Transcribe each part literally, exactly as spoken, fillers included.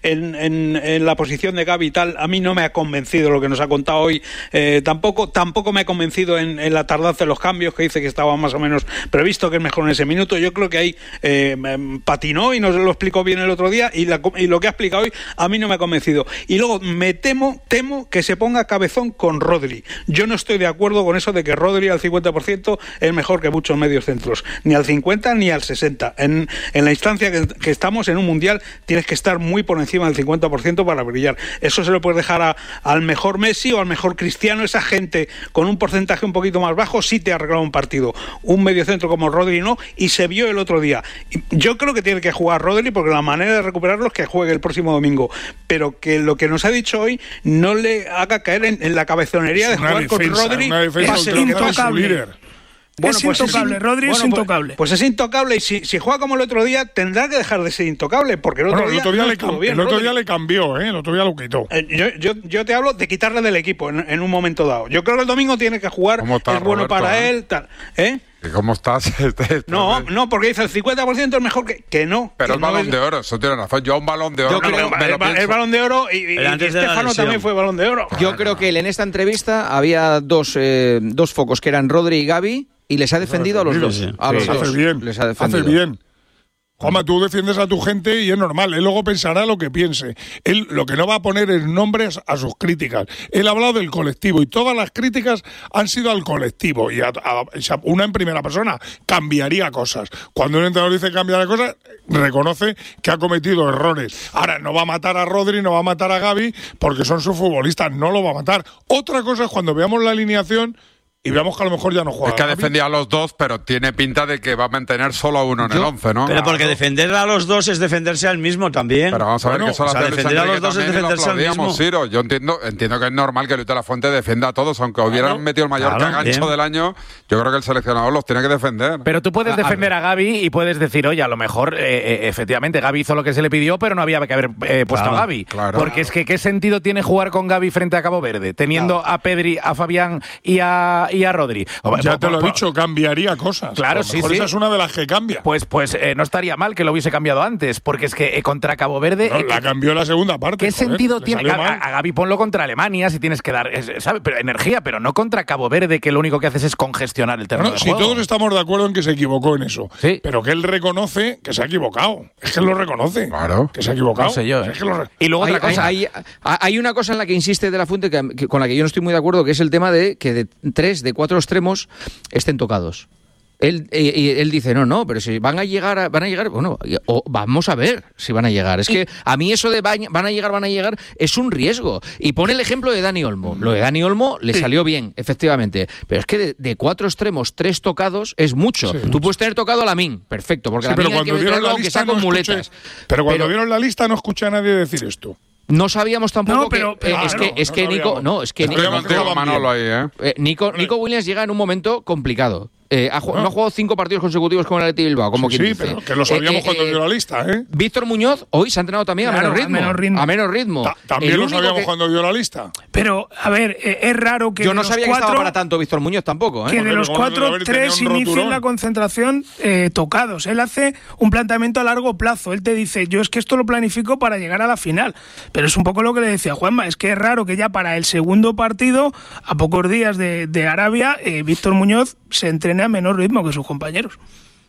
en, en, en la posición de Gavi y tal, a mí no me ha convencido lo que nos ha contado hoy. Eh, tampoco, tampoco me ha convencido en, en la tardanza de los cambios, que dice que estaba más o menos previsto, que es mejor en ese minuto. Yo creo que ahí eh, patinó y nos lo explicó bien el otro día, y, la, y lo que ha explicado hoy a mí no me ha convencido. Y luego me temo, temo que se ponga cabezón con Rodri. Yo no estoy de acuerdo con eso de que Rodri al cincuenta por ciento es mejor que muchos medios centros, ni al cincuenta ni al sesenta. En, en la instancia que, que estamos, en un mundial, tienes que estar muy por encima del cincuenta por ciento para brillar. Eso se lo puedes dejar a, al mejor Messi o al mejor Cristiano. Esa gente con un porcentaje un poquito más bajo sí te ha arreglado un partido. Un mediocentro como Rodri no, y se vio el otro día. Yo creo que tiene que jugar Rodri, porque la manera de recuperarlo es que juegue el próximo domingo, pero que lo que nos ha dicho hoy no le haga caer en, en la cabezonería de jugar defensa, con Rodri. Es intocable. Bueno, es pues intocable, es, Rodri bueno, es intocable. Pues, pues es intocable, y si, si juega como el otro día, tendrá que dejar de ser intocable, porque el otro bueno, día, el otro día, no le, cam- bien, el otro día le cambió, ¿eh? El otro día lo quitó. Eh, yo, yo, yo te hablo de quitarle del equipo en, en un momento dado. Yo creo que el domingo tiene que jugar, es bueno Roberto, para eh? él, tal. ¿Eh? ¿Cómo estás? No, no, porque dice el cincuenta por ciento es mejor que, que no. Pero que el no balón es... de oro, eso tiene razón. Yo a un balón de oro yo creo, me lo, me el, el balón de oro y, y, y Estefano también fue balón de oro. Yo creo que él en esta entrevista había dos, eh, dos focos, que eran Rodri y Gavi, y les ha defendido a los dos. A los sí, dos. Hace bien, les ha defendido. hace bien. Juanma, tú defiendes a tu gente y es normal, él luego pensará lo que piense. Él lo que no va a poner es nombres a sus críticas. Él ha hablado del colectivo y todas las críticas han sido al colectivo. Y a, a, a una en primera persona cambiaría cosas. Cuando un entrenador dice cambiar cosas, reconoce que ha cometido errores. Ahora, no va a matar a Rodri, no va a matar a Gavi, porque son sus futbolistas, no lo va a matar. Otra cosa es cuando veamos la alineación y veamos que a lo mejor ya no juega. Es que ha defendido a los dos, pero tiene pinta de que va a mantener solo a uno en Yo, el once, ¿no? Pero porque defender a los dos es defenderse al mismo también. Pero vamos a ver bueno, que eso o sea, defender a los dos es defenderse al mismo. Ciro. Yo entiendo, entiendo que es normal que Luis de la Fuente defienda a todos, aunque claro, hubieran metido el mayor claro, cagancho bien. del año. Yo creo que el seleccionador los tiene que defender. Pero tú puedes defender a Gavi y puedes decir, oye, a lo mejor, eh, eh, efectivamente, Gavi hizo lo que se le pidió, pero no había que haber eh, puesto claro, a Gavi. Claro. Porque es que, ¿qué sentido tiene jugar con Gavi frente a Cabo Verde, teniendo claro. a Pedri, a Fabián y a, y a Rodri? Ya te lo he dicho, cambiaría cosas. Claro, sí, sí. Esa es una de las que cambia. Pues, pues eh, no estaría mal que lo hubiese cambiado antes, porque es que eh, contra Cabo Verde... No, eh, la cambió en la segunda parte. ¿Qué joder, sentido tiene? A, mal. a Gavi ponlo contra Alemania si tienes que dar, ¿sabes? Pero energía, pero no contra Cabo Verde, que lo único que haces es congestionar el terreno no, de si juego. todos estamos de acuerdo en que se equivocó en eso, sí. pero que él reconoce que se ha equivocado. Es que él lo reconoce. Claro. Que se ha equivocado. No sé yo. ¿eh? Es que lo re- y luego hay, otra cosa. Hay, hay, hay una cosa en la que insiste De la Fuente que, que, con la que yo no estoy muy de acuerdo, que es el tema de que de tres, de cuatro extremos estén tocados. Él, eh, él dice, no, no, pero si van a llegar, a, van a llegar, bueno, o vamos a ver si van a llegar. Es que a mí eso de van a llegar, van a llegar, es un riesgo. Y pone el ejemplo de Dani Olmo. Lo de Dani Olmo le salió bien, efectivamente. Pero es que de, de cuatro extremos, tres tocados es mucho. Sí, Tú mucho. puedes tener tocado a Lamin, perfecto, porque sí, Lamin pero hay que cuando vieron la que lista sea con no muletas. Escuché, pero cuando pero, vieron la lista no escuché a nadie decir esto. No sabíamos tampoco no, pero, que, eh, ah, es no, que es no que sabíamos. Nico no es que Estoy Nico, contigo, Manolo, ahí, ¿eh? eh, Nico, Nico Williams llega en un momento complicado. Eh, ha, no. no ha jugado cinco partidos consecutivos con el Athletic Bilbao, como sí, quien sí, dice. pero que lo sabíamos eh, cuando dio eh, la lista, ¿eh? Víctor Muñoz hoy se ha entrenado también claro, a menor ritmo. A menor ritmo. A menos ritmo. Ta también el lo sabíamos que... cuando dio la lista. Pero, a ver, eh, es raro que Yo no sabía cuatro, que estaba para tanto Víctor Muñoz tampoco, ¿eh? Que de los cuatro, tres inicien la concentración eh, tocados. Él hace un planteamiento a largo plazo. Él te dice, yo es que esto lo planifico para llegar a la final. Pero es un poco lo que le decía Juanma, es que es raro que ya para el segundo partido, a pocos días de, de Arabia, eh, Víctor Muñoz se entrene a menor ritmo que sus compañeros.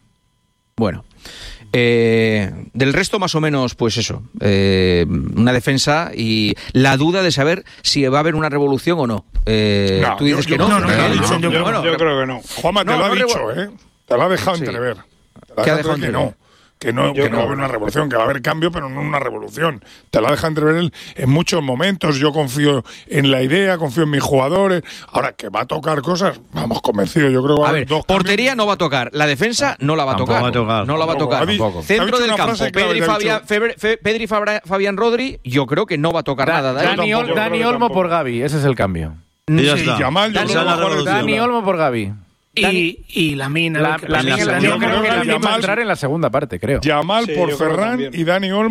Bueno, eh, del resto más o menos, pues eso, eh, una defensa y la duda de saber si va a haber una revolución o no. Eh, no Tú dices yo, que no. no, no, no, no, no, no yo, yo, bueno, yo creo que no. Juanma, te no, lo ha no dicho, ¿eh? Te lo ha dejado sí. entrever. Te ¿Qué ha dejado dejado que no. Que no, que no va a haber una revolución, que va a haber cambio, pero no una revolución. Te la deja entrever él en muchos momentos. Yo confío en la idea, confío en mis jugadores. Ahora, que va a tocar cosas, vamos, convencido. Yo creo que va a haber dos portería cambios. No va a tocar. La defensa no la va a tocar. Va a tocar. No la va a tocar. Tampoco. Centro del campo, Pedri, Fabián, Pedri Fabián Rodri, yo creo que no va a tocar da, nada. Dani, Ol, Dani Olmo por Gavi, ese es el cambio. Y ya sí, está. Yamal, Dani, yo Olmo, Dani Olmo por Gavi. Y, y la mina. La, la, la, la, yo creo que la mina va a entrar en la segunda parte, creo. Yamal sí, por Ferran y Dani Olmo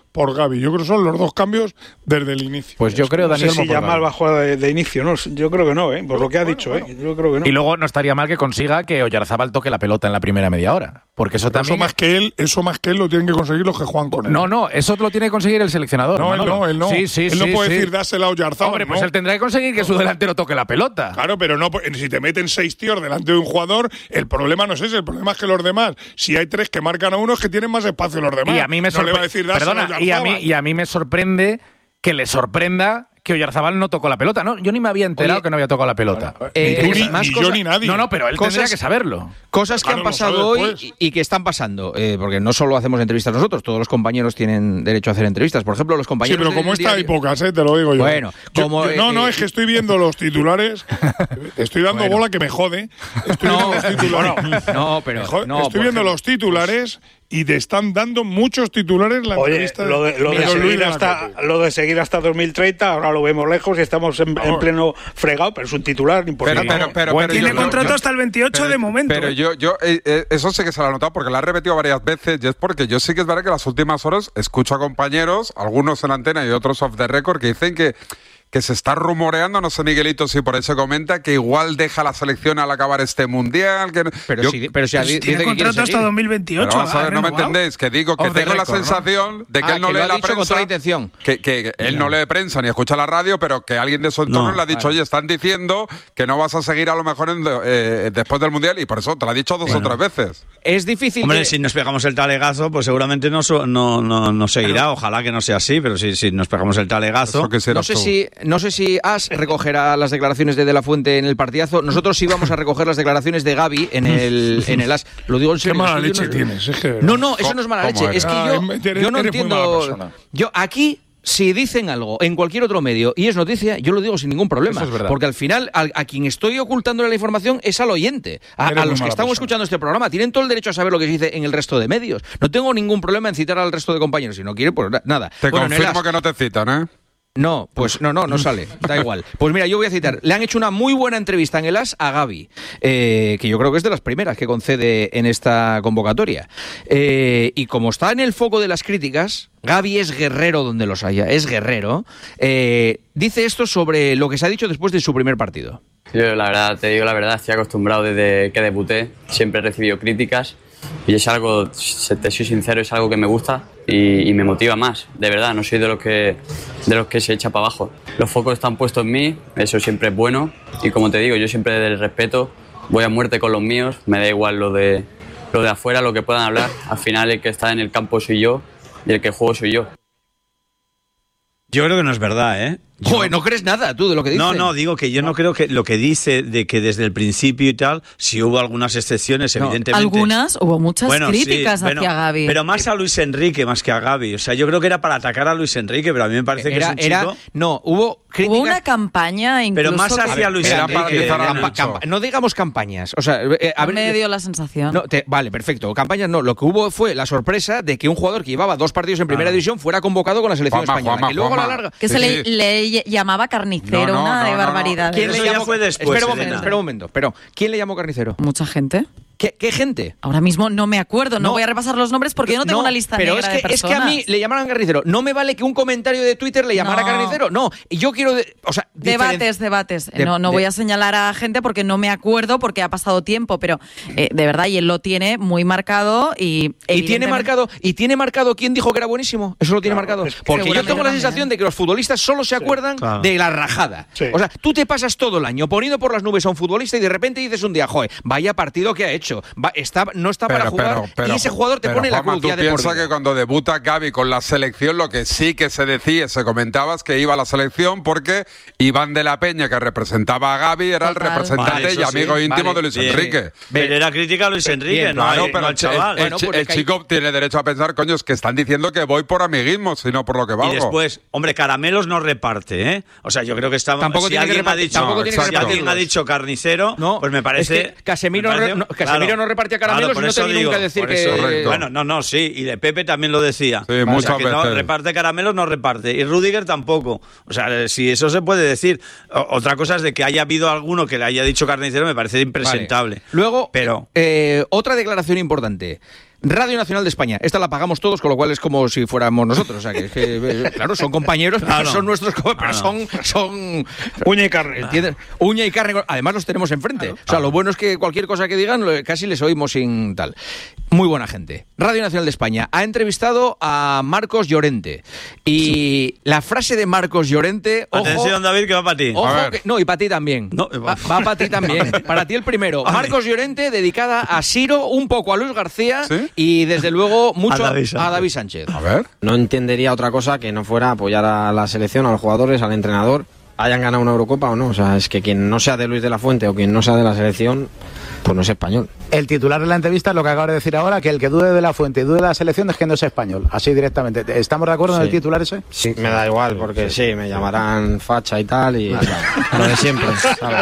por Gavi. Yo creo que son los dos cambios desde el inicio. Pues yo creo, no Daniel, sé si Yamal va a jugar de, de inicio, no, yo creo que no, ¿eh? por lo que ha bueno, dicho, bueno. ¿eh? yo creo que no. Y luego no estaría mal que consiga que Oyarzábal toque la pelota en la primera media hora, porque eso Pero también... Eso más que él, eso más que él lo tienen que conseguir los que juegan con él. No, no, eso lo tiene que conseguir el seleccionador. No, él Manolo. no, él no. Sí, sí, él sí, no puede sí. decir dásela a Oyarzábal. Hombre, pues no. él tendrá que conseguir que su delantero toque la pelota. Claro, pero no, si te meten seis tíos delante de un jugador, el problema no es ese, el problema es que los demás, si hay tres que marcan a uno, es que tienen más espacio los demás. Y a mí me no le va a sorpre- decir dásela Perdona, a y a mí Oyarzábal. y a mí me sorprende que le sorprenda que Oyarzábal no tocó la pelota. No, yo ni me había enterado Oye, que no había tocado la pelota. Eh, Ni tú, ni, más ni cosas- yo ni nadie. No, no, pero él Cosas- tendría que saberlo. Cosas que Claro, han lo sabe pasado hoy después. y, y que están pasando, eh, porque no solo hacemos entrevistas nosotros, todos los compañeros tienen derecho a hacer entrevistas. Por ejemplo, los Sí, compañeros. pero del como esta hay diario- pocas, ¿eh? Te lo digo yo. Bueno, Yo- como, yo- no, no, eh, es que estoy viendo los titulares. Estoy dando Bueno. bola que me jode. Estoy No, viendo los titulares. no, pero Me jode- no, estoy por viendo ejemplo. los titulares y te están dando muchos titulares la Oye, entrevista lo de, lo, de Mira, Luis seguir de la hasta, Cote. lo de seguir hasta dos mil treinta, ahora lo vemos lejos y estamos en, en pleno fregado, pero es un titular importante. Pero, pero, pero, Bueno, pero Tiene yo- contrato yo- hasta el veintiocho pero- de momento. Pero ¿eh? yo, yo eh, eh, eso sí que se lo ha notado porque lo ha repetido varias veces y es porque yo sí que es verdad que las últimas horas escucho a compañeros, algunos en antena y otros off the record, que dicen que que se está rumoreando, no sé Miguelito si por eso comenta, que igual deja la selección al acabar este mundial. Que Pero yo- si, pero si Pues dice tiene que quiere contrato hasta seguir. dos mil veintiocho. Pero vamos a ha ver, no me renovado. entendéis, que digo que Off the tengo la record, ¿no? sensación de que Ah, él no que lo lee ha la dicho con prensa, toda la intención. que, que él no lee prensa ni escucha la radio, pero que alguien de su entorno No, le ha dicho, oye, están diciendo que no vas a seguir a lo mejor en- eh, después del Mundial y por eso te lo ha dicho dos o tres veces. Es difícil. Hombre, que- si nos pegamos el talegazo, pues seguramente no, so- no, no, no seguirá. Ojalá que no sea así, pero si, si nos pegamos el talegazo. Eso quisieras No sé tú. si no sé si As recogerá las declaraciones de De La Fuente en el partidazo. Nosotros sí vamos a recoger las declaraciones de Gavi en el en el As. Lo digo en Qué serio. mala es que yo leche no- tienes. Es que, No, no, eso no es mala ¿Cómo leche. Es que eres? yo, Ah, eres- yo no eres muy entiendo. mala persona. Yo aquí. Si dicen algo en cualquier otro medio y es noticia, yo lo digo sin ningún problema. Eso es verdad. Porque al final, a, a quien estoy ocultándole la información es al oyente. A, Eres a muy los que mala estamos persona. escuchando este programa. Tienen todo el derecho a saber lo que se dice en el resto de medios. No tengo ningún problema en citar al resto de compañeros. Si no quiere, pues na- nada. Te Bueno, en el confirmo As- que no te citan, ¿eh? No, pues no, no, no sale, da igual. Pues mira, yo voy a citar, le han hecho una muy buena entrevista en el As a Gavi, eh, que yo creo que es de las primeras que concede en esta convocatoria. Eh, y como está en el foco de las críticas, Gavi es guerrero donde los haya, es guerrero, eh, dice esto sobre lo que se ha dicho después de su primer partido. Yo la verdad, te digo la verdad, estoy acostumbrado desde que debuté, siempre he recibido críticas y es algo, se- te soy sincero, es algo que me gusta y, y me motiva más, de verdad, no soy de los que de los que se echa para abajo. Los focos están puestos en mí, eso siempre es bueno y como te digo, yo siempre desde el respeto voy a muerte con los míos, me da igual lo de, lo de afuera, lo que puedan hablar, al final el que está en el campo soy yo y el que juego soy yo. Yo creo que no es verdad, ¿eh? Yo- Joder, no crees nada tú de lo que dice. No, no, digo que yo no creo que lo que dice de que desde el principio y tal, si hubo algunas excepciones, No. evidentemente. Algunas, hubo muchas Bueno, sí, críticas bueno, hacia Gavi. Pero más a Luis Enrique más que a Gavi. O sea, yo creo que era para atacar a Luis Enrique, pero a mí me parece que Era, es un era- chico. no, hubo críticas. Hubo una campaña incluso Pero más que- hacia Luis era Enrique. para empezar a eh, Nacho. Campa- no digamos campañas. O sea, eh, a ver, me dio la sensación. No, te- vale, perfecto. Campañas no. Lo que hubo fue la sorpresa de que un jugador que llevaba dos partidos en primera Ah. división fuera convocado con la selección Juanma, española. Juanma, que luego a la Juanma. larga. que Sí, se le, sí. le llamaba carnicero, No, no, una de no, no, no. barbaridades. ¿Quién le Eso ya llamó? fue después, Espera un Elena. momento, espera un momento. Pero, ¿quién le llamó carnicero? Mucha gente. ¿Qué, qué gente? Ahora mismo no me acuerdo, no, No. voy a repasar los nombres porque yo no tengo una lista pero negra es que, de es que a personas. mí le llamaran carnicero. No me vale que un comentario de Twitter le llamara No. carnicero. No, y yo quiero. de- o sea, Debates, diferen- debates. De- no no de- voy a señalar a gente porque no me acuerdo, porque ha pasado tiempo, pero eh, de verdad, y él lo tiene muy marcado y. Y tiene evidentemente- marcado, y tiene marcado quién dijo que era buenísimo. Eso lo tiene marcado. es que Porque yo seguramente tengo la también. sensación de que los futbolistas solo se acuerdan claro. de la rajada. Sí. O sea, tú te pasas todo el año poniendo por las nubes a un futbolista y de repente dices un día, joder, vaya partido que ha hecho. Va- está, no está para Pero, jugar pero, pero, y ese jugador te pero, pone la Juanma, cruz tú ya de por piensas vida. que cuando debuta Gavi con la selección, lo que sí que se decía, se comentaba es que iba a la selección porque Iván de la Peña, que representaba a Gavi, era el Total. representante Vale, eso y amigo sí, íntimo vale, de Luis Bien. Enrique. Pero era crítica a Luis Enrique, Bien, no, Claro, al- pero no al el, el- chaval. el Bueno, chi- porque el hay- chico tiene derecho a pensar, coño, es que están diciendo que voy por amiguismo, sino por lo que valgo. Y después, hombre, caramelos no reparte, ¿eh? O sea, yo creo que estaba. Tampoco si tiene que alguien ha repartir- dicho, tampoco tiene que si alguien ha repartirlos. dicho carnicero, No, pues me parece. es que Casemiro me parece- no re- no- Casemiro claro. no repartía caramelos por y no eso te vi nunca digo, decir por que- eso- Correcto. Bueno, no, no, sí, y de Pepe también lo decía. Sí, O sea, muchas que no veces. reparte caramelos, no reparte. Y Rudiger tampoco. O sea, eh, si eso se puede decir. O- otra cosa es de que haya habido alguno que le haya dicho carnicero, me parece impresentable. Vale. Luego, Pero. eh, otra declaración importante. Radio Nacional de España. Esta la pagamos todos, con lo cual es como si fuéramos nosotros. O sea, que, que claro, son compañeros, claro. Pero son nuestros, pero claro. son, son... Uña y carne. ¿Entiendes? Uña y carne. Además los tenemos enfrente. Claro. O sea, lo bueno es que cualquier cosa que digan, casi les oímos sin tal. Muy buena gente. Radio Nacional de España ha entrevistado a Marcos Llorente. Y la frase de Marcos Llorente... Ojo, atención, David, que va para ti. Ojo que, no, y para ti también. No, va, va para ti también. Para ti el primero. Marcos Llorente, dedicada a Siro, un poco a Luis García, ¿sí? Y desde luego mucho a David, a David Sánchez. A ver. No entendería otra cosa que no fuera apoyar a la selección, a los jugadores, al entrenador, hayan ganado una Eurocopa o no. O sea, es que quien no sea de Luis de la Fuente o quien no sea de la selección, pues no es español. El titular de la entrevista es lo que acabo de decir ahora, que el que dude de la Fuente y dude de la selección es que no es español. Así directamente. ¿Estamos de acuerdo sí. en el titular ese? Sí, me da igual, porque sí, me llamarán facha y tal, y vale. Lo de siempre, ¿sabes?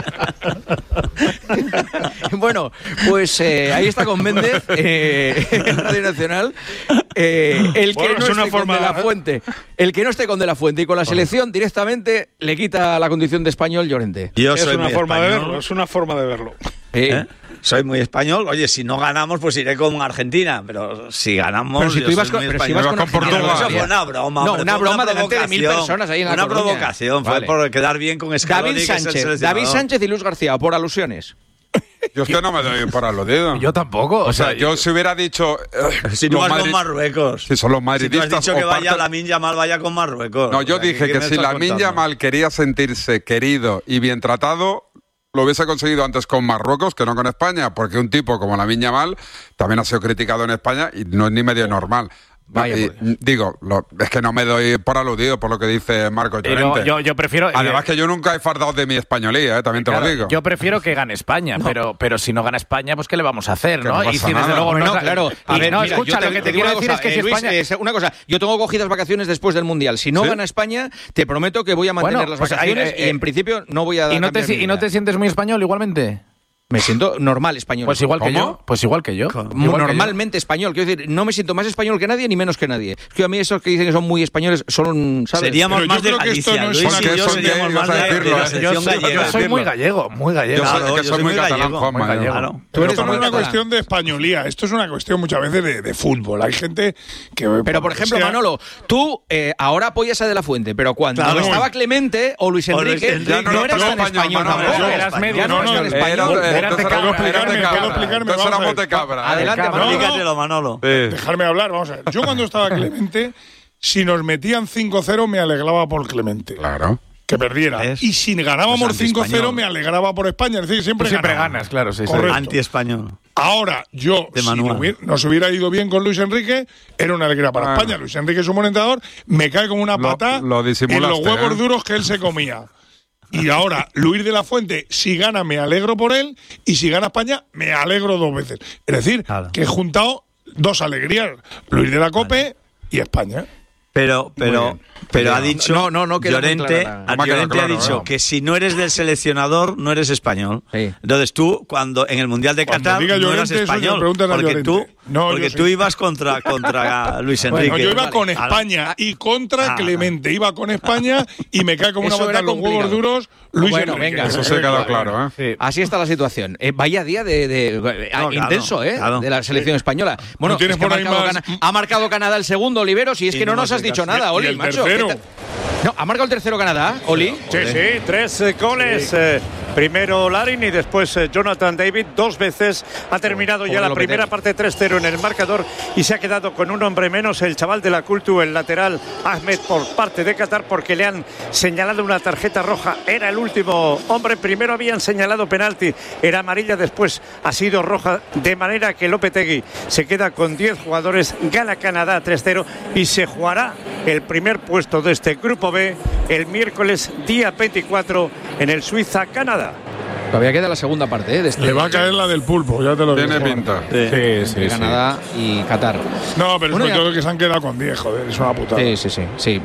Bueno, pues eh, ahí está con Méndez eh, en Radio Nacional. Eh, el que bueno, no esté con de la Fuente, el que no esté con de la Fuente y con la selección directamente le quita la condición de español Llorente. Yo es una forma español. de verlo, es una forma de verlo. ¿Eh? ¿Eh? Soy muy español. Oye, si no ganamos, pues iré con Argentina. Pero si ganamos, pero si tú ibas con, pero si ibas con, con Portugal. Eso fue una broma. No, una broma delante de mil personas ahí en la Una Coruña. provocación, fue vale. por quedar bien con Scaloni. David Sánchez, David Sánchez y Luis García, por alusiones. Yo es que no me doy por aludido. Yo tampoco. O sea, yo, yo si hubiera dicho... Eh, si no vas Madrid... con Marruecos. Si son los madridistas... Si tú has dicho que vaya parte... Lamine Yamal vaya con Marruecos. No, yo o sea, dije que si Lamine Yamal quería sentirse querido y bien tratado, lo hubiese conseguido antes con Marruecos que no con España, porque un tipo como Lamine Yamal también ha sido criticado en España y no es ni medio normal. Vaya, y, digo, lo, es que no me doy por aludido por lo que dice Marcos Llorente. Yo, yo prefiero... Además que yo nunca he fardado de mi españolía, ¿eh? También te claro, lo digo. Yo prefiero que gane España, no. pero, pero si no gana España, pues ¿qué le vamos a hacer? ¿no? no y si nada. desde luego bueno, no... Claro, a ver, no, mira, escucha, te, lo que te te quiero decir cosa, es que eh, si Luis, España... Eh, una cosa, yo tengo cogidas vacaciones después del Mundial. Si no ¿Sí? gana España, te prometo que voy a mantener bueno, las pues vacaciones ahí, eh, y en principio no voy a... ¿Y no, te, ¿Y no te sientes muy español igualmente? Me siento normal español. Pues igual ¿Cómo? que yo. Pues igual que yo. Igual Normalmente que yo. español. Quiero decir, no me siento más español que nadie ni menos que nadie. Es que a mí esos que dicen que son muy españoles son, ¿sabes? Seríamos Pero más de Galicia. No Luis y yo seríamos más de, de la sección gallega. Yo soy muy gallego, muy gallego. Yo soy, claro, que yo soy muy catalán, gallego. Muy gallego. Claro. Pero esto no es una cuestión de españolía. Esto es una cuestión muchas veces de, de fútbol. Hay gente que... Pero, por ejemplo, sea... Manolo, tú eh, ahora apoyas a De la Fuente, pero cuando claro. estaba Clemente o Luis Enrique, no eras tan español. Eras medio. No, no, no. ¿Puedo explicarme? Entonces éramos de cabra. Adelante, explícatelo, Manolo. Sí. Dejarme hablar, vamos a ver. Yo cuando estaba Clemente, si nos metían cinco cero me alegraba por Clemente. Claro. Que perdiera. ¿Es? Y si ganábamos cinco cero me alegraba por España. Es decir, siempre, siempre ganas, claro. Sí, anti-español. Ahora, yo, si hubiera, nos hubiera ido bien con Luis Enrique, era una alegría para ah. España. Luis Enrique es un buen entrenador, me cae como una pata lo, lo en los huevos ¿eh? duros que él se comía. Y ahora, Luis de la Fuente, si gana, me alegro por él, y si gana España, me alegro dos veces. Es decir, claro. que he juntado dos alegrías, Luis de la Cope vale. y España. Pero, pero, pero ha dicho no, no, no Llorente, clara, a Llorente claro, ha dicho no. que si no eres del seleccionador, no eres español. Sí. Entonces tú, cuando en el Mundial de Qatar, no Llorente, eras español. Porque tú, no, porque tú ibas contra, contra Luis Enrique. Bueno, yo iba con España y contra ah, Clemente. Iba con España y me cae como una bota en los huevos duros Luis bueno, Enrique. Venga, eso se ha quedado claro, ¿eh? Sí. Así está la situación. Eh, vaya día de, de, de no, intenso, claro, ¿eh? Claro. De la selección sí. española. Bueno, ¿No es que ha, marcado más... Cana- ha marcado Canadá el segundo, Oliveros, y es que no, no nos has dicho nada, Oli, macho. No, ha marcado el tercero Canadá, Oli. Sí, sí, tres eh, goles. Sí. Eh, primero Larin y después eh, Jonathan David. Dos veces ha terminado oh, ya la primera meter. parte tres cero en el marcador y se ha quedado con un hombre menos el chaval de la Cultu, el lateral Ahmed, por parte de Qatar, porque le han señalado una tarjeta roja. Era el último hombre. Primero habían señalado penalti, era amarilla, después ha sido roja, de manera que Lopetegui se queda con diez jugadores. Gana Canadá tres cero y se jugará el primer puesto de este grupo B el miércoles día veinticuatro en el Suiza-Canadá. Todavía queda la segunda parte, ¿eh? De este Le va a caer la del pulpo, ya te lo digo. Tiene pinta. Sí, sí, sí. Canadá sí. y Qatar. No, pero bueno, es todo que se han quedado con diez, joder, es una putada. Sí, sí, sí. sí.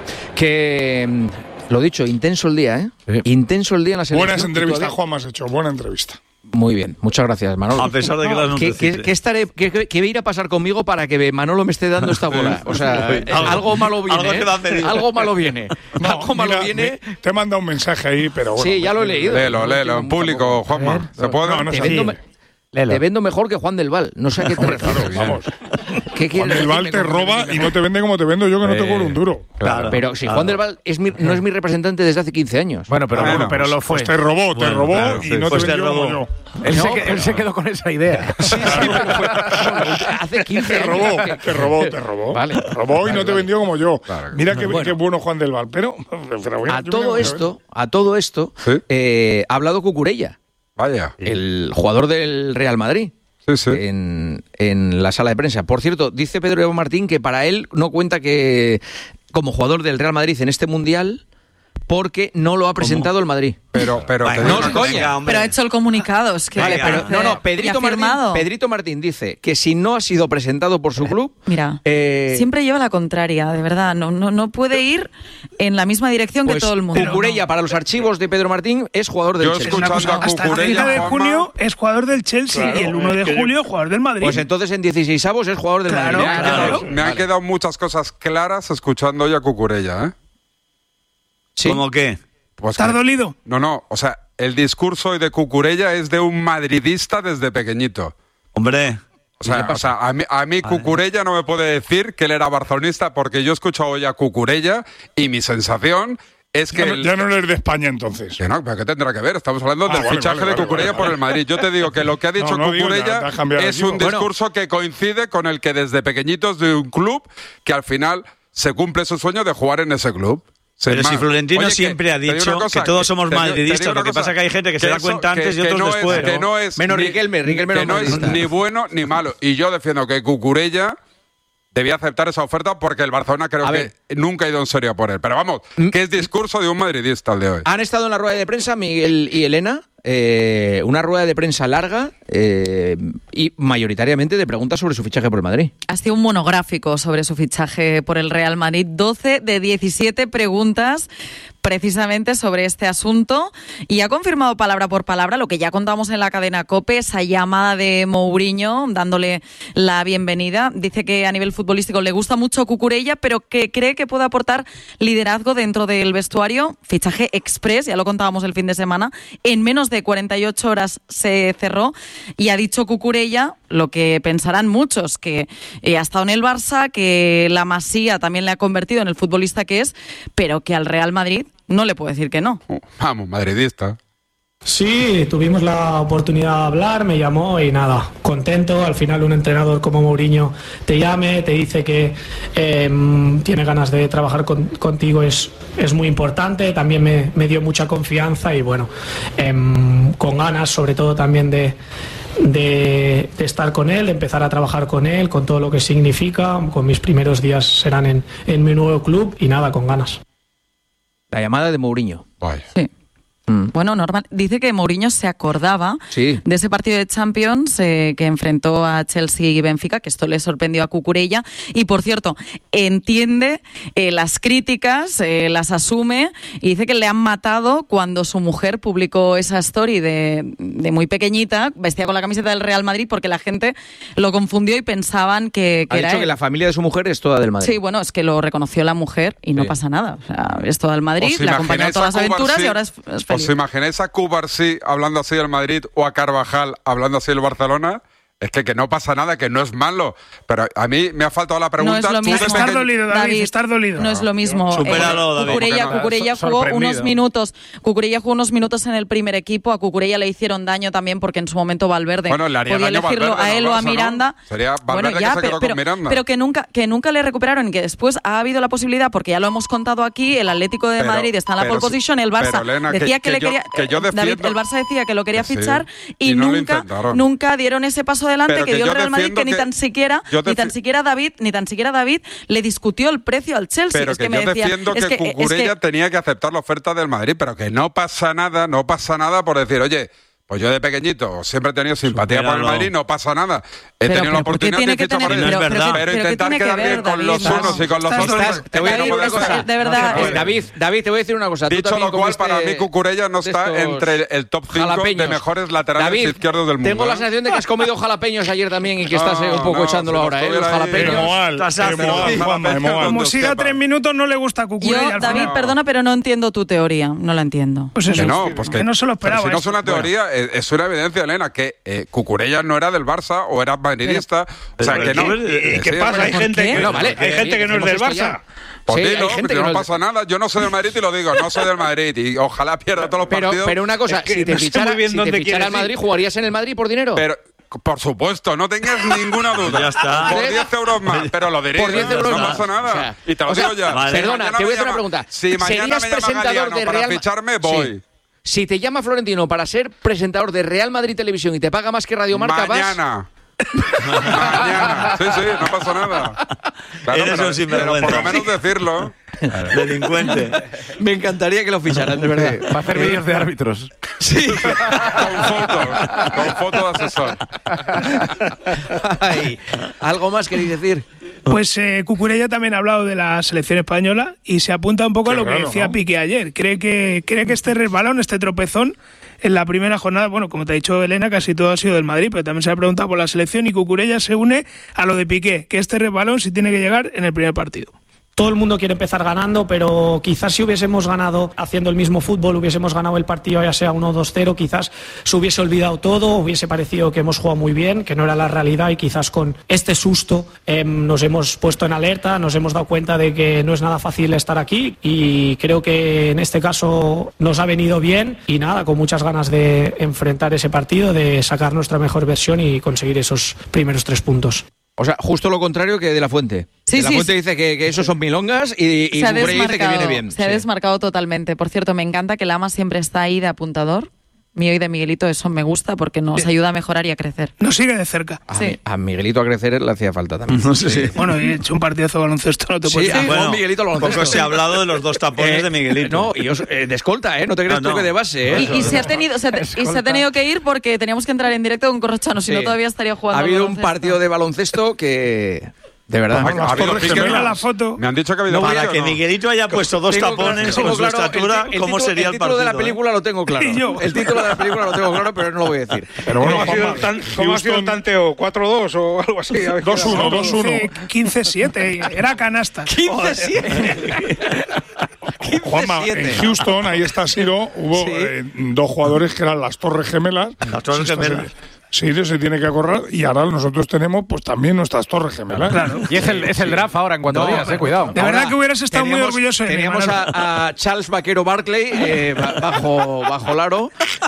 Que, lo dicho, intenso el día, ¿eh? Sí. Intenso el día en la selección. Buenas entrevistas, Juan, me has hecho, buena entrevista. Muy bien, muchas gracias, Manolo. A pesar de que las no ¿Qué, qué, qué, estaré, qué, ¿Qué va a ir a pasar conmigo para que Manolo me esté dando esta bola? O sea, algo, algo malo viene. Algo, ¿eh? algo malo viene. No, algo malo mira, viene. Me, te he mandado un mensaje ahí, pero bueno. Sí, ya lo he leído. Léelo, léelo, en público, Juanma. ¿Se puede? No, no te, vendo me, te vendo mejor que Juan del Val. No sé a qué te refieres. Claro, vamos. ¿Qué Juan del Val te roba y no te vende como te vendo yo, que no te cobro un duro. Claro, pero si Juan del Val es mi, no es mi representante desde hace quince años. Bueno, pero, bueno, pero lo fue. Pues te robó, te bueno, robó claro, y sí. no pues te vendió como yo. Él, no, se, pero... él se quedó con esa idea. Sí, sí, bueno, fue, hace quince te robó, años. Te robó, te robó. Vale. Te robó y vale, no te vale. vendió como yo. Claro. Mira qué bueno. qué bueno Juan del Val. Pero, pero bueno, a todo esto, a todo esto, ¿Sí? eh, ha hablado Cucurella, Vaya. el jugador del Real Madrid. Sí, sí. En, en la sala de prensa. Por cierto, dice Pedro Evo Martín que para él no cuenta que como jugador del Real Madrid en este Mundial porque no lo ha presentado el Madrid. Pero, pero, Vale, te no, digo una coña. cosa. Pero ha hecho el comunicado. Es que Vale, me pero parece- no, no, y Pedrito ha Martín, firmado. Pedrito Martín dice que si no ha sido presentado por su club, Mira, eh, siempre lleva la contraria, de verdad. No, no, no puede ir en la misma dirección pues que todo el mundo. Cucurella, para los archivos de Pedro Martín, es jugador del Yo Chelsea. escuchando Una cosa, a hasta el Cucurella, treinta de Juanma, junio es jugador del Chelsea Claro, y el uno de es que julio jugador del Madrid. Pues entonces en dieciseisavos es jugador del Claro, Madrid. Me ha claro. quedado- Me han Vale. quedado muchas cosas claras escuchando hoy a Cucurella, ¿eh? Sí. ¿Cómo qué? Pues ¿Estás que- dolido? No, no, o sea, el discurso hoy de Cucurella es de un madridista desde pequeñito. Hombre. O sea, o sea, a mí, a mí Cucurella no me puede decir que él era barcelonista porque yo he escuchado hoy a Cucurella y mi sensación es que... Ya no, el- ya no eres de España entonces. Que no, pero ¿qué tendrá que ver? Estamos hablando Ah, del vale, fichaje vale, de Cucurella vale, por vale. el Madrid. Yo te digo que lo que ha dicho No, no digo, ya Cucurella te has cambiado de es un equipo. discurso que coincide con el que desde pequeñitos de un club que al final se cumple su sueño de jugar en ese club. Sin Pero si más. Florentino Oye, que- siempre ha te digo dicho una cosa, que todos somos te digo- te digo madridistas. una Lo que cosa, pasa es que hay gente que se da eso- cuenta antes que- y que otros no es- después. que no es Menos ni- Riquelme, Riquelme no que no es es madridista. ni bueno ni malo. Y yo defiendo que Cucurella debía aceptar esa oferta porque el Barcelona creo A que ver. nunca ha ido en serio por él. Pero vamos, que es discurso de un madridista el de hoy. Han estado en la rueda de prensa Miguel y Elena, eh, una rueda de prensa larga eh, y mayoritariamente de preguntas sobre su fichaje por el Madrid. Ha sido un monográfico sobre su fichaje por el Real Madrid. doce de diecisiete preguntas precisamente sobre este asunto y ha confirmado palabra por palabra lo que ya contamos en la cadena COPE, esa llamada de Mourinho dándole la bienvenida. Dice que a nivel futbolístico le gusta mucho Cucurella, pero que cree que puede aportar liderazgo dentro del vestuario. Fichaje express, ya lo contábamos el fin de semana. En menos de cuarenta y ocho horas se cerró y ha dicho Cucurella lo que pensarán muchos, que eh, ha estado en el Barça, que la Masía también le ha convertido en el futbolista que es, pero que al Real Madrid no le puede decir que no. Vamos, madridista. Sí, tuvimos la oportunidad de hablar, me llamó y nada, contento. Al final un entrenador como Mourinho te llame, te dice que eh, tiene ganas de trabajar con, contigo, es, es muy importante. También me, me dio mucha confianza y bueno, eh, con ganas sobre todo también de, de, de estar con él, de empezar a trabajar con él, con todo lo que significa. Con mis primeros días serán en, en mi nuevo club y nada, con ganas. La llamada de Mourinho. Vaya. Sí. Bueno, normal. Dice que Mourinho se acordaba Sí. de ese partido de Champions eh, que enfrentó a Chelsea y Benfica, que esto le sorprendió a Cucurella. Y, por cierto, entiende eh, las críticas, eh, las asume y dice que le han matado cuando su mujer publicó esa story de, de muy pequeñita, vestida con la camiseta del Real Madrid, porque la gente lo confundió y pensaban que, que Ha era dicho él. que la familia de su mujer es toda del Madrid. Sí, bueno, es que lo reconoció la mujer y no Sí. pasa nada. O sea, es todo el Madrid, ¿Os le acompañó a imagináis todas las a aventuras Cubarsí? y ahora es, es feliz. ¿Os imagináis a Cubarsí hablando así del Madrid o a Carvajal hablando así del Barcelona? Es que, que no pasa nada, que no es malo. Pero a mí me ha faltado la pregunta. No es lo tú de mismo. Estar pequeño- dolido, David, estar dolido. No es lo mismo. Supéralo, David. Cucurella, ¿Por qué no? Cucurella So- jugó sorprendido. unos minutos. Cucurella jugó unos minutos en el primer equipo. A Cucurella le hicieron daño también porque en su momento Valverde Bueno, le haría podía daño elegirlo Valverde, a él no o a Barça, ¿no? Miranda. Sería Valverde Bueno, que ya, se pero, quedó con pero- Miranda. pero que nunca que nunca le recuperaron y que después ha habido la posibilidad, porque ya lo hemos contado aquí, el Atlético de Pero- Madrid está en la pero pole sí, position, el Barça pero, Elena, que- decía que, que le yo- quería que yo David, defiendo- el Barça decía que lo quería Que sí, fichar y, y no lo nunca intentaron. nunca dieron ese paso adelante, Pero que, que dio yo el Real Madrid, defiendo que ni que- tan siquiera yo ni tan defi- siquiera David ni tan siquiera David le discutió el precio al Chelsea. Pero es que, que, me yo decían, defiendo es que, que, es Cucurella que- tenía que aceptar la oferta del Madrid, pero que no pasa nada, no pasa nada por decir, oye, pues yo de pequeñito siempre he tenido simpatía por el Supéralo. Madrid, no pasa nada. He Pero- tenido la pero ¿por qué oportunidad tiene de que fichar tener- por él. No es pero- pero- verdad. Pero pero ¿qué intentar tiene que quedar ver, bien con David? los Estás- unos y con los estás- otros. Estás- te voy a es que decir no una puede cosa. ser. de verdad, Eh, es- David, David, te voy a decir una cosa. Tú Dicho también lo cual, para comiste mí Cucurella no de está estos entre el top cinco de jalapeños. mejores laterales David, izquierdos del mundo. tengo la ¿eh? sensación de que has comido jalapeños ayer también y que estás eh, un No, poco no, echándolo si ahora, no ¿eh? Los estuviera ahí- jalapeños. Emoal, Tasazo. Emoal, Juanma, Emoal. Como siga sepa. tres minutos no le gusta Yo, Cucurella. al David, final. perdona, pero no entiendo tu teoría. No la entiendo. Pues eso, Que no, pues que, que no se lo pero esperaba. si no es esto. una teoría, es, es una evidencia, Elena, que eh, Cucurella no era del Barça o era madridista. O sea, que no. ¿Qué, ¿Qué pasa? Hay gente que, no, vale, hay gente que no es del Barça. Pues sí, dilo, que no, no pasa nada. Yo no soy del Madrid y lo digo, no soy del Madrid. Y ojalá pierda todos los pero, partidos. Pero una cosa, es que si te no fichara, si te fichara al Madrid, ¿jugarías en el Madrid por dinero? Pero, por supuesto, no tengas ninguna duda. Ya está. Por diez euros más, pero lo diré. Por diez euros no más. pasa nada. O sea, y te lo digo ya. Vale. Perdona, si te voy a hacer llama, una pregunta. Si mañana me llama Galiano de para Real... ficharme, voy. Sí. Si te llama Florentino para ser presentador de Real Madrid Televisión y te paga más que Radio Marca, mañana. Vas... mañana. Sí, sí, no pasa nada. Claro, Eres pero, un sinvergüenza. Pero por lo menos decirlo. Delincuente. Me encantaría que lo ficharan, de verdad. Para hacer vídeos de árbitros. Sí. Con fotos. Con fotos de asesor. Ay, ¿algo más queréis decir? Pues eh, Cucurella también ha hablado de la selección española y se apunta un poco sí, a lo claro, que decía ¿no? Piqué ayer. Cree que, cree que este resbalón, este tropezón en la primera jornada, bueno, como te ha dicho Elena, casi todo ha sido del Madrid, pero también se ha preguntado por la selección y Cucurella se une a lo de Piqué, que este resbalón sí tiene que llegar en el primer partido. Todo el mundo quiere empezar ganando, pero quizás si hubiésemos ganado haciendo el mismo fútbol, hubiésemos ganado el partido ya sea uno dos cero, quizás se hubiese olvidado todo, hubiese parecido que hemos jugado muy bien, que no era la realidad y quizás con este susto eh, nos hemos puesto en alerta, nos hemos dado cuenta de que no es nada fácil estar aquí y creo que en este caso nos ha venido bien y nada, con muchas ganas de enfrentar ese partido, de sacar nuestra mejor versión y conseguir esos primeros tres puntos. O sea, justo lo contrario que De La Fuente. Sí, de La sí, Fuente sí. dice que, que eso son milongas y, y Cucurella dice que viene bien. Se ha sí. desmarcado totalmente. Por cierto, me encanta que Lama siempre está ahí de apuntador. Mío y de Miguelito, eso me gusta porque nos ayuda a mejorar y a crecer. Nos sigue de cerca. A, sí. a Miguelito a crecer le hacía falta también. No sé. Sí. Bueno, he hecho un partidazo de baloncesto, no te sí, puedes decir. Bueno, Miguelito baloncesto. Poco se ha hablado de los dos tapones eh, de Miguelito. No, y os, eh, de escolta, ¿eh? No te creas no, no. toque de base, ¿eh? Y, y, se ha tenido, se, te, y se ha tenido que ir porque teníamos que entrar en directo con Corrochano, si sí. no todavía estaría jugando. Ha habido un partido de baloncesto que... De verdad. No, ha habido que la foto. Me han dicho que ha habido no, Para pique, que ¿no? Miguelito haya puesto dos tengo tapones claro, con su claro, estatura, el, el ¿cómo título, sería el, el partido? El título de la película ¿eh? lo tengo claro. El título de la película lo tengo claro, pero no lo voy a decir. Pero bueno, ¿Cómo, ha sido, tan, ¿cómo ha sido el tanteo? ¿cuatro dos o algo así? dos uno, dos uno. quince siete, era canasta. quince siete. Juanma, en Houston, ahí está Siro, hubo sí. eh, dos jugadores que eran las Torres Gemelas. Las Torres Gemelas. Sí, se tiene que acordar y ahora nosotros tenemos pues también nuestras Torres Gemelas. Claro. Y es el, es el draft ahora en cuatro no, días, eh, cuidado. De ahora, verdad que hubieras estado muy orgulloso. Teníamos a, a Charles Vaquero Barkley eh, bajo, bajo Laro.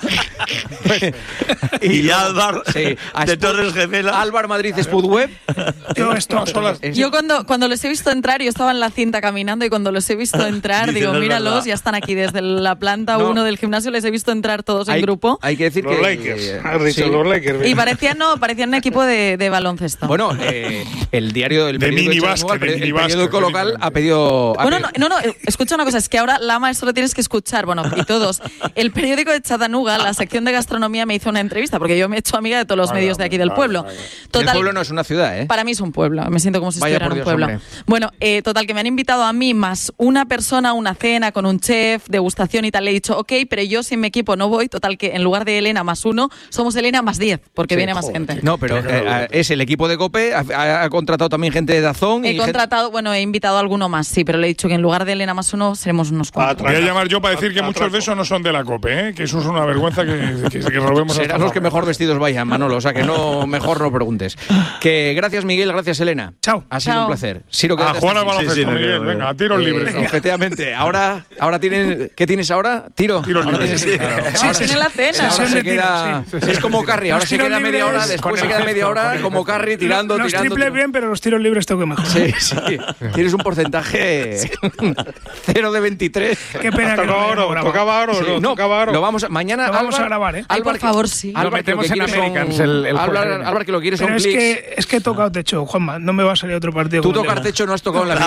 y, y Álvar sí, de Torres Gemelas. Álvar Madrid Spudweb. Yo, esto, yo cuando, cuando les he visto entrar, yo estaba en la cinta caminando y cuando los he visto entrar, digo, míralos, ya están aquí desde la planta uno no. del gimnasio, les he visto entrar todos hay, en grupo. Hay que decir los que... Lakers, has dicho sí. los Lakers. Y parecían, no, parecían un equipo de, de baloncesto. Bueno, eh, el diario del de minibásquet, el, el periódico local ha pedido... Bueno, no, no, no, escucha una cosa, es que ahora, Lama, eso lo tienes que escuchar, bueno, y todos. El periódico de Chattanooga, la sección de gastronomía, me hizo una entrevista, porque yo me he hecho amiga de todos los vale, medios de aquí del vale, pueblo. Vale. Total, el pueblo no es una ciudad, ¿eh? Para mí es un pueblo, me siento como si Vaya estuviera en un Dios, pueblo. Hombre. Bueno, eh, total, que me han invitado a mí más una persona, una cena con un chef, degustación y tal. Le he dicho, ok, pero yo sin mi equipo no voy, total, que en lugar de Elena más uno, somos Elena más diez, porque sí, viene más joder. gente. No, pero eh, es el equipo de COPE, ha, ha contratado también gente de Dazón. He y contratado, gente... bueno, he invitado a alguno más, sí, pero le he dicho que en lugar de Elena más uno, seremos unos cuantos. Voy a llamar yo para decir que muchos de esos no son de la COPE, ¿eh? Que eso es una vergüenza que, que, que robemos. Serán los que mejor vestidos vayan, Manolo, o sea que no, mejor no preguntes. Que gracias, Miguel, gracias, Elena. Chao. Ha sido Chao. un placer. Siro, a jugar al baloncesto, sí, sí, Miguel, no, venga, a tiros eh, libres. Efectivamente. Ahora, ahora tienes, ¿qué tienes ahora? Tiro. Tiros libres. Sí, claro. sí, ahora, tiene la cena. Ahora se queda, sí, sí, sí. Es como Carri, ahora se queda media hora, después se queda media hora como Carri tirando, los tirando. Los triples bien, pero los tiros libres tengo que mejorar. Sí, sí. Tienes un porcentaje cero de veintitrés. Qué pena que no oro, tocaba oro, sí, no, no, tocaba oro. Lo vamos a, mañana lo vamos Álvar, a grabar, ¿eh? Ay, por favor, sí. Álvar, lo metemos en Americans son, el, el Álvar, Álvar, que lo quieres pero son es clics. que, es que he tocado techo, Juanma, no me va a salir otro partido. Tú tocar techo no has tocado en la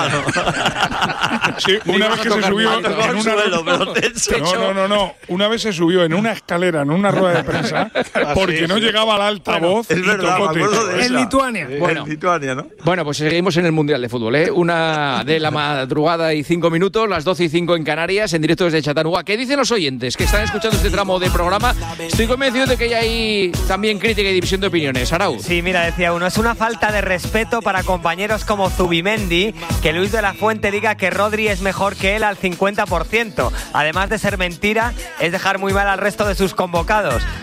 vida. Sí, una vez que se subió en una suelo, pero techo. No, no, no, no. Una vez se subió en una escalera, en una rueda de prensa, porque sí, no sí. llegaba al altavoz. Bueno, es verdad, me acuerdo de En Lituania. Bueno, en Lituania, ¿no? Bueno, pues seguimos en el Mundial de Fútbol, ¿eh? Una de la madrugada y cinco minutos, las doce y cinco en Canarias, en directo desde Chattanooga. ¿Qué dicen los oyentes que están escuchando este tramo de programa? Estoy convencido de que hay ahí también crítica y división de opiniones. Arau. Sí, mira, decía uno, es una falta de respeto para compañeros como Zubimendi que Luis de la Fuente diga que Rodri es mejor que él al cincuenta por ciento. Además de ser mentira, es dejar muy mal al resto de sus convocados.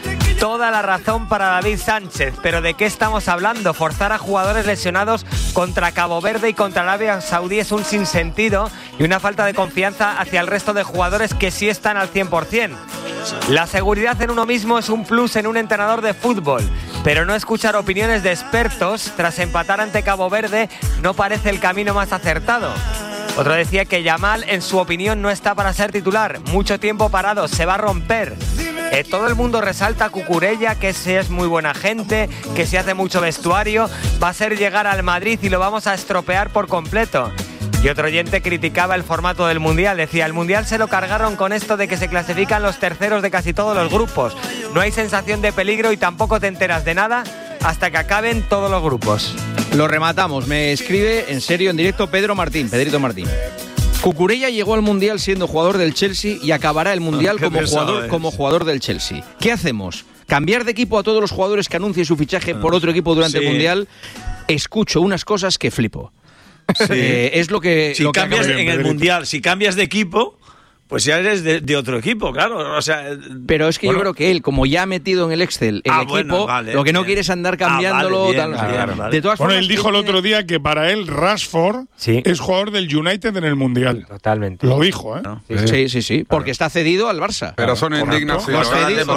toda la razón para David Sánchez. Pero ¿de qué estamos hablando? Forzar a jugadores lesionados contra Cabo Verde y contra Arabia Saudí es un sinsentido y una falta de confianza hacia el resto de jugadores que sí están al cien por ciento. La seguridad en uno mismo es un plus en un entrenador de fútbol, pero no escuchar opiniones de expertos tras empatar ante Cabo Verde no parece el camino más acertado. Otro decía que Yamal, en su opinión, no está para ser titular. Mucho tiempo parado, se va a romper. Eh, todo el mundo resalta a Cucurella, que si es muy buena gente, que si hace mucho vestuario, va a ser llegar al Madrid y lo vamos a estropear por completo. Y otro oyente criticaba el formato del Mundial. Decía, el Mundial se lo cargaron con esto de que se clasifican los terceros de casi todos los grupos. No hay sensación de peligro y tampoco te enteras de nada hasta que acaben todos los grupos. Lo rematamos. Me escribe en serio, en directo, Pedro Martín, Pedrito Martín. Cucurella llegó al Mundial siendo jugador del Chelsea y acabará el Mundial como jugador, como jugador del Chelsea. ¿Qué hacemos? ¿Cambiar de equipo a todos los jugadores que anuncien su fichaje por otro equipo durante sí. el Mundial? Escucho unas cosas que flipo. Sí. Eh, es lo que... Si lo que cambias en el Mundial, si cambias de equipo... Pues ya eres de, de otro equipo, claro. O sea, pero es que bueno, yo creo que él, como ya ha metido en el Excel el ah, equipo, bueno, vale, lo que no bien. quiere es andar cambiándolo. Ah, vale, bien, tal, bien, tal. vale. De todas bueno, formas, él dijo el otro día que para él Rashford sí. es jugador del United en el Mundial. Totalmente. Lo dijo, ¿eh? No. Sí, sí, sí, sí, porque está cedido al Barça. Pero son indignaciones.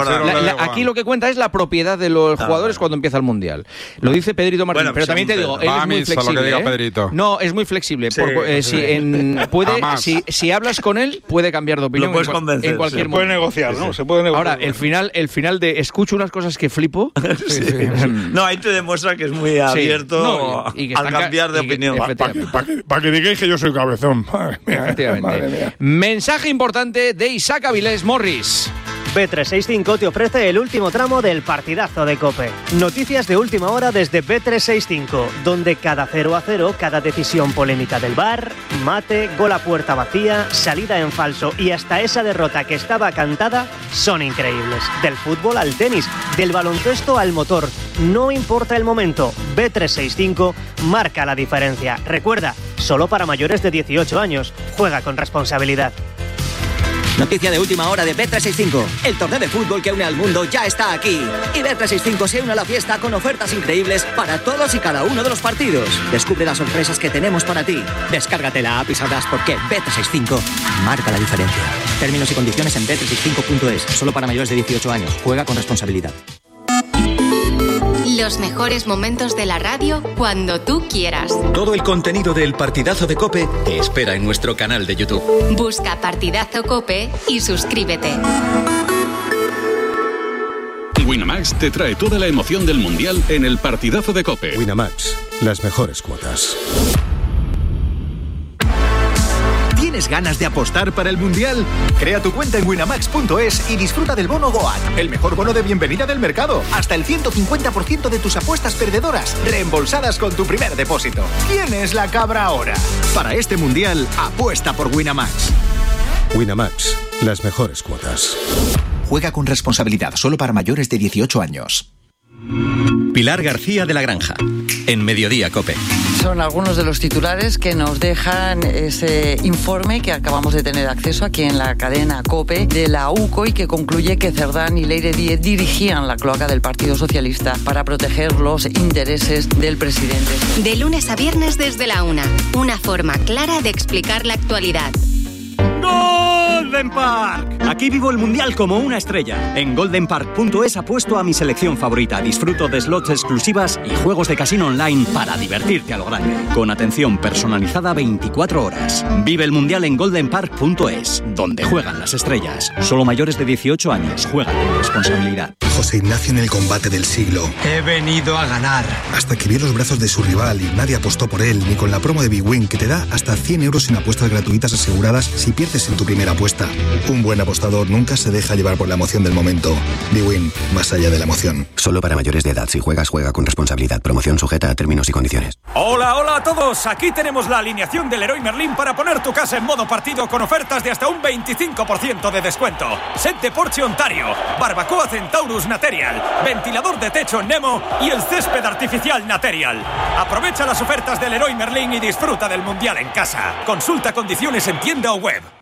Aquí lo que cuenta es la propiedad de los jugadores ah, cuando empieza el Mundial. Lo dice Pedrito Martín, bueno, pero también te digo, él es muy flexible. ¿eh? No, es muy flexible. Sí, por, eh, sí. Si, en, puede, si, si hablas con él, puede cambiar de opinión. En cualquier se puede negociar, ¿no? Se puede negociar. Ahora, el final, el final de escucho unas cosas que flipo. sí, sí. No, ahí te demuestra que es muy abierto sí. no, y, y que al cambiar de opinión. Para pa que, pa que, pa que digáis que yo soy cabezón. Madre mía, madre mía. Mensaje importante de Isaac Avilés Morris. B trescientos sesenta y cinco te ofrece el último tramo del partidazo de COPE. Noticias de última hora desde B trescientos sesenta y cinco, donde cada cero a cero, cada decisión polémica del V A R, mate, gol a puerta vacía, salida en falso y hasta esa derrota que estaba cantada son increíbles. Del fútbol al tenis, del baloncesto al motor, no importa el momento, B trescientos sesenta y cinco marca la diferencia. Recuerda, solo para mayores de dieciocho años, juega con responsabilidad. Noticia de última hora de B trescientos sesenta y cinco. El torneo de fútbol que une al mundo ya está aquí. Y B trescientos sesenta y cinco se une a la fiesta con ofertas increíbles para todos y cada uno de los partidos. Descubre las sorpresas que tenemos para ti. Descárgate la app y sabrás por qué B trescientos sesenta y cinco marca la diferencia. Términos y condiciones en B trescientos sesenta y cinco punto es. Solo para mayores de dieciocho años. Juega con responsabilidad. Los mejores momentos de la radio cuando tú quieras. Todo el contenido del Partidazo de COPE te espera en nuestro canal de YouTube. Busca Partidazo COPE y suscríbete. Winamax te trae toda la emoción del Mundial en el Partidazo de COPE. Winamax, las mejores cuotas. ¿Tienes ganas de apostar para el Mundial? Crea tu cuenta en winamax punto es y disfruta del bono GOAT, el mejor bono de bienvenida del mercado. Hasta el ciento cincuenta por ciento de tus apuestas perdedoras reembolsadas con tu primer depósito. ¿Quién es la cabra ahora? Para este Mundial, apuesta por Winamax. Winamax, las mejores cuotas. Juega con responsabilidad, solo para mayores de dieciocho años. Pilar García de la Granja, en Mediodía COPE. Son algunos de los titulares que nos dejan ese informe que acabamos de tener acceso aquí en la cadena COPE de la U C O y que concluye que Cerdán y Leire Díez dirigían la cloaca del Partido Socialista para proteger los intereses del presidente. De lunes a viernes desde la una, una forma clara de explicar la actualidad. Golden Park. Aquí vivo el Mundial como una estrella. En golden park punto es apuesto a mi selección favorita. Disfruto de slots exclusivas y juegos de casino online para divertirte a lo grande. Con atención personalizada veinticuatro horas. Vive el Mundial en golden park punto es, donde juegan las estrellas. Solo mayores de dieciocho años. Juega con responsabilidad. José Ignacio en el combate del siglo. He venido a ganar. Hasta que vio los brazos de su rival y nadie apostó por él, ni con la promo de Big Win, que te da hasta cien euros en apuestas gratuitas aseguradas si pierdes en tu primera apuesta. Un buen apostador nunca se deja llevar por la emoción del momento. Big Win, más allá de la emoción. Solo para mayores de edad. Si juegas, juega con responsabilidad. Promoción sujeta a términos y condiciones. Hola, hola a todos. Aquí tenemos la alineación del Leroy Merlin para poner tu casa en modo partido con ofertas de hasta un veinticinco por ciento de descuento. Set de Porsche Ontario, barbacoa Centaurus Naterial, ventilador de techo Nemo y el césped artificial Naterial. Aprovecha las ofertas del Leroy Merlin y disfruta del Mundial en casa. Consulta condiciones en tienda o web.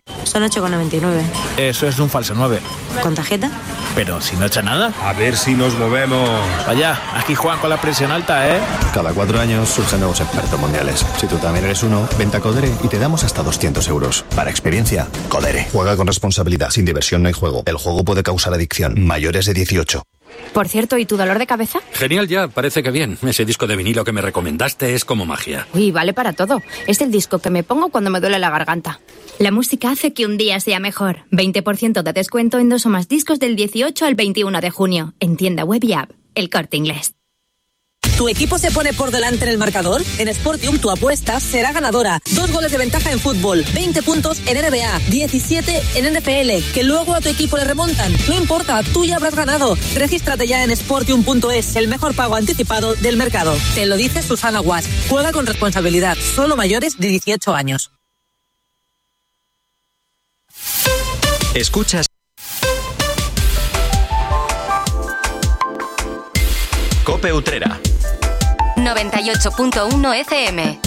Son ocho con noventa y nueve. Eso es un falso nueve. ¿Con tarjeta? Pero si no echa nada. A ver si nos movemos. Vaya, aquí juegan con la presión alta, ¿eh? Cada cuatro años surgen nuevos expertos mundiales. Si tú también eres uno, vente a Codere y te damos hasta doscientos euros. Para experiencia, Codere. Juega con responsabilidad. Sin diversión no hay juego. El juego puede causar adicción. Mayores de dieciocho. Por cierto, ¿y tu dolor de cabeza? Genial ya, parece que bien. Ese disco de vinilo que me recomendaste es como magia. Uy, vale para todo. Es el disco que me pongo cuando me duele la garganta. La música hace que un día sea mejor. veinte por ciento de descuento en dos o más discos del dieciocho al veintiuno de junio. En tienda web y app. El Corte Inglés. ¿Tu equipo se pone por delante en el marcador? En Sportium tu apuesta será ganadora. Dos goles de ventaja en fútbol, veinte puntos en N B A, diecisiete en N F L, que luego a tu equipo le remontan. No importa, tú ya habrás ganado. Regístrate ya en sportium punto es, el mejor pago anticipado del mercado. Te lo dice Susana Guas. Juega con responsabilidad, solo mayores de dieciocho años. Escuchas Cope Utrera noventa y ocho punto uno F M.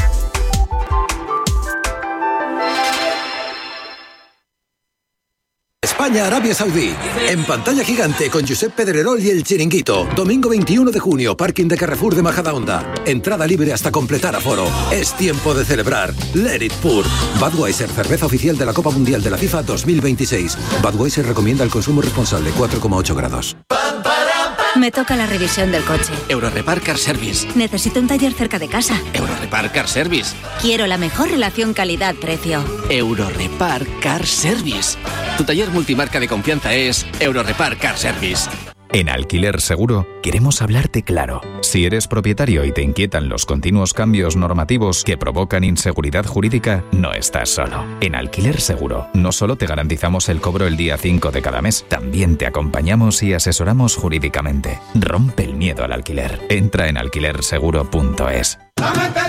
España-Arabia Saudí. En pantalla gigante con Josep Pedrerol y El Chiringuito. Domingo veintiuno de junio, parking de Carrefour de Majadahonda. Entrada libre hasta completar aforo. Es tiempo de celebrar. Let it pour. Budweiser, cerveza oficial de la Copa Mundial de la FIFA dos mil veintiséis. Budweiser recomienda el consumo responsable, cuatro coma ocho grados. Me toca la revisión del coche. Eurorepar Car Service. Necesito un taller cerca de casa. Eurorepar Car Service. Quiero la mejor relación calidad-precio. Eurorepar Car Service. Tu taller multimarca de confianza es Eurorepar Car Service. En Alquiler Seguro queremos hablarte claro. Si eres propietario y te inquietan los continuos cambios normativos que provocan inseguridad jurídica, no estás solo. En Alquiler Seguro no solo te garantizamos el cobro el día cinco de cada mes, también te acompañamos y asesoramos jurídicamente. Rompe el miedo al alquiler. Entra en alquiler seguro punto es.